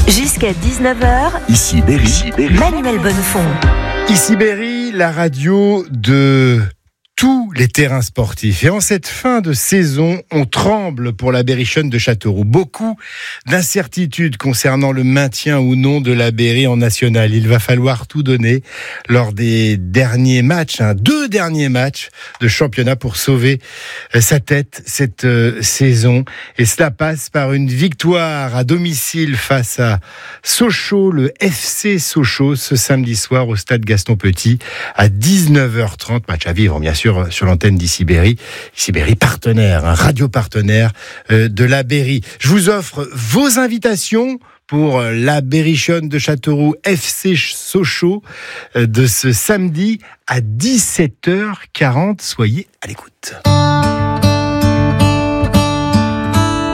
Jusqu'à 19h, Ici Berry. Manuel Bonnefond. Ici Berry, la radio de tous les terrains sportifs. Et en cette fin de saison, on tremble pour la Berrichonne de Châteauroux. Beaucoup d'incertitudes concernant le maintien ou non de la Berry en national. Il va falloir tout donner lors des derniers matchs, 2 derniers matchs de championnat pour sauver sa tête cette saison. Et cela passe par une victoire à domicile face à Sochaux, le FC Sochaux, ce samedi soir au stade Gaston Petit à 19h30. Match à vivre, bien sûr, sur l'antenne d'Ici Berry. Ici Berry partenaire, un radio partenaire de la Berry. Je vous offre vos invitations pour la Berrichonne de Châteauroux FC Sochaux de ce samedi à 17h40. Soyez à l'écoute.